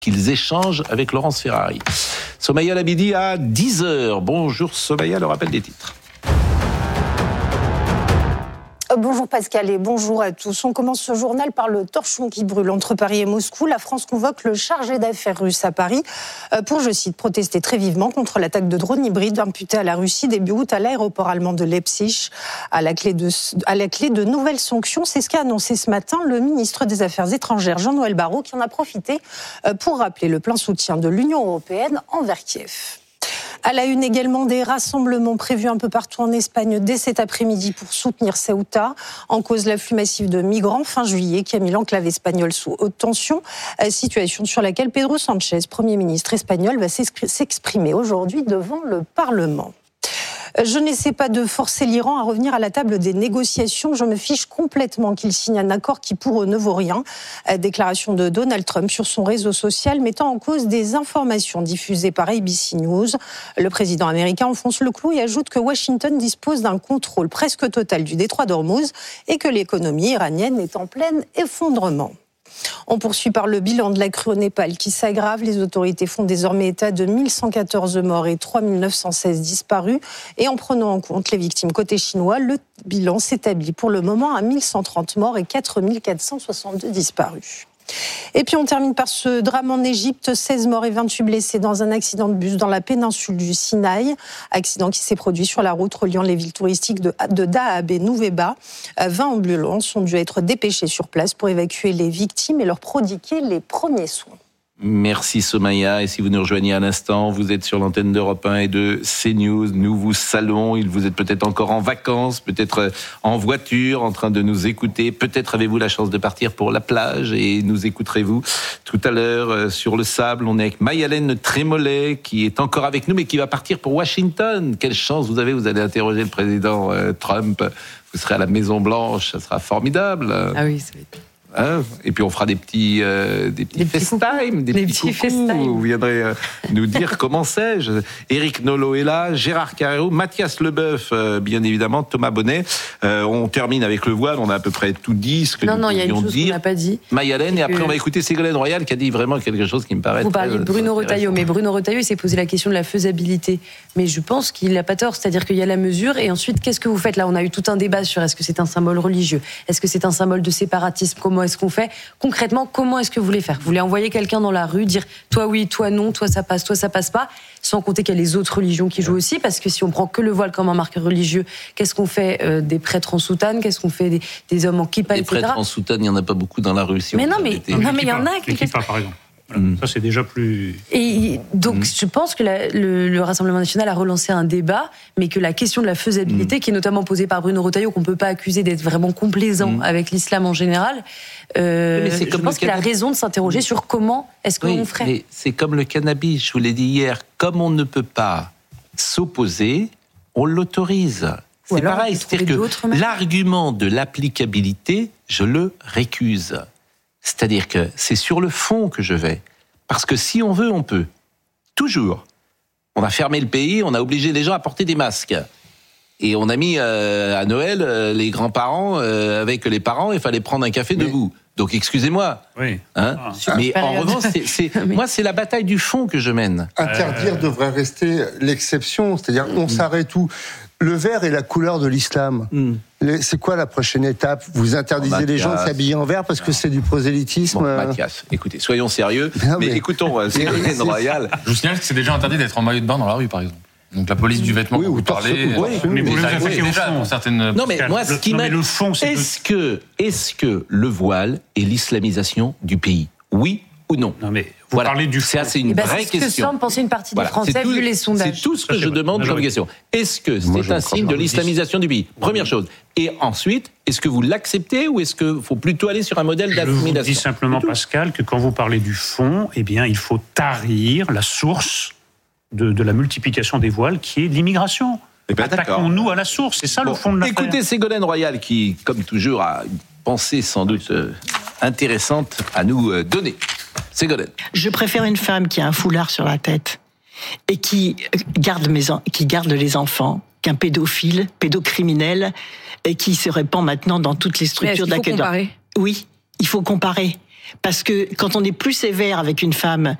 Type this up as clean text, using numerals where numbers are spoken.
qu'ils échangent avec Laurence Ferrari. Somaya Labidi à 10h. Bonjour Somaya, le rappel des titres. Bonjour Pascal et bonjour à tous. On commence ce journal par le torchon qui brûle entre Paris et Moscou. La France convoque le chargé d'affaires russe à Paris pour, je cite, protester très vivement contre l'attaque de drones hybrides imputée à la Russie début août à l'aéroport allemand de Leipzig. À la clé de nouvelles sanctions, c'est ce qu'a annoncé ce matin le ministre des Affaires étrangères Jean-Noël Barrot qui en a profité pour rappeler le plein soutien de l'Union européenne envers Kiev. À la une également, des rassemblements prévus un peu partout en Espagne dès cet après-midi pour soutenir Ceuta. En cause, l'afflux massif de migrants fin juillet qui a mis l'enclave espagnole sous haute tension. Situation sur laquelle Pedro Sánchez, Premier ministre espagnol, va s'exprimer aujourd'hui devant le Parlement. Je n'essaie pas de forcer l'Iran à revenir à la table des négociations. Je me fiche complètement qu'il signe un accord qui pour eux ne vaut rien. Déclaration de Donald Trump sur son réseau social mettant en cause des informations diffusées par ABC News. Le président américain enfonce le clou et ajoute que Washington dispose d'un contrôle presque total du détroit d'Ormuz et que l'économie iranienne est en plein effondrement. On poursuit par le bilan de la crue au Népal qui s'aggrave. Les autorités font désormais état de 1114 morts et 3916 disparus. Et en prenant en compte les victimes côté chinois, le bilan s'établit pour le moment à 1130 morts et 4462 disparus. Et puis on termine par ce drame en Égypte, 16 morts et 28 blessés dans un accident de bus dans la péninsule du Sinaï. Accident qui s'est produit sur la route reliant les villes touristiques de Dahab et Nouveba. 20 ambulances ont dû être dépêchées sur place pour évacuer les victimes et leur prodiguer les premiers soins. Merci Somaya, et si vous nous rejoignez à l'instant, vous êtes sur l'antenne d'Europe 1 et de CNews, nous vous saluons, vous êtes peut-être encore en vacances, peut-être en voiture, en train de nous écouter, peut-être avez-vous la chance de partir pour la plage et nous écouterez-vous tout à l'heure sur le sable. On est avec Mayalène Trémollet qui est encore avec nous mais qui va partir pour Washington. Quelle chance vous avez, vous allez interroger le président Trump, vous serez à la Maison Blanche, ça sera formidable. Ah oui, ça va être... Et puis on fera des petits FaceTime, des petits coucous. Vous viendrez nous dire comment c'est. Éric Nolot est là, Gérard Carreau, Mathias Leboeuf, bien évidemment, Thomas Bonnet. On termine avec le voile. On a à peu près tout dit. Ce que non, il y a une chose qu'on n'a pas dit. Mayalène, et après on va écouter Ségolène Royal qui a dit vraiment quelque chose qui me paraît. Vous parliez de Bruno Retailleau, mais Bruno Retailleau il s'est posé la question de la faisabilité. Mais je pense qu'il n'a pas tort, c'est-à-dire qu'il y a la mesure et ensuite qu'est-ce que vous faites là ? On a eu tout un débat sur est-ce que c'est un symbole religieux, est-ce que c'est un symbole de séparatisme, comment est-ce qu'on fait ? Concrètement, comment est-ce que vous voulez faire ? Vous voulez envoyer quelqu'un dans la rue, dire toi oui, toi non, toi ça passe pas, sans compter qu'il y a les autres religions qui jouent aussi, parce que si on prend que le voile comme un marqueur religieux, qu'est-ce qu'on fait des prêtres en soutane ? Qu'est-ce qu'on fait des hommes en kippa, etc. Des prêtres en soutane, il n'y en a pas beaucoup dans la rue. Mais non, mais il y en a. Les kippas, par exemple. Ça, c'est déjà plus... Et donc, je pense que le Rassemblement national a relancé un débat, mais que la question de la faisabilité, qui est notamment posée par Bruno Retailleau, qu'on ne peut pas accuser d'être vraiment complaisant avec l'islam en général, je pense qu'il a raison de s'interroger sur comment est-ce qu'on ferait. Mais c'est comme le cannabis, je vous l'ai dit hier, comme on ne peut pas s'opposer, on l'autorise. C'est pareil, c'est-à-dire que l'argument de l'applicabilité, je le récuse. C'est-à-dire que c'est sur le fond que je vais. Parce que si on veut, on peut. Toujours. On a fermé le pays, on a obligé les gens à porter des masques. Et on a mis à Noël les grands-parents avec les parents, il fallait prendre un café debout. Donc excusez-moi. Oui. Mais en revanche, moi c'est la bataille du fond que je mène. Interdire devrait rester l'exception, c'est-à-dire on s'arrête où ? Le vert est la couleur de l'islam. C'est quoi la prochaine étape ? Vous interdisez les gens de s'habiller en vert parce que c'est du prosélytisme. Bon, Mathias, écoutez, soyons sérieux. Mais écoutons Ségolène Royal. Je vous signale que c'est déjà interdit d'être en maillot de bain dans la rue, par exemple. Donc la police du vêtement, vous parlez. Mais vous avez déjà dans certaines. Non, mais moi, ce qui le fond, c'est est-ce que le voile est l'islamisation du pays ? Oui ou non ? Non, mais vous parlez du fond. C'est une vraie question. C'est ce que semble penser une partie des Français, vu les sondages. C'est tout ce que je demande comme question. Est-ce que c'est un signe de l'islamisation du pays ? Première chose. Et ensuite, est-ce que vous l'acceptez ou est-ce qu'il faut plutôt aller sur un modèle d'assimilation ? Je vous dis simplement, Pascal, que quand vous parlez du fond, eh bien, il faut tarir la source de la multiplication des voiles, qui est l'immigration. Attaquons-nous à la source, c'est ça le fond de l'affaire. Écoutez Ségolène Royal, qui, comme toujours, a une pensée sans doute intéressante à nous donner. Ségolène. Je préfère une femme qui a un foulard sur la tête et qui garde les enfants qu'un pédocriminel et qui se répand maintenant dans toutes les structures d'accueil. Il faut comparer. Oui, il faut comparer. Parce que quand on est plus sévère avec une femme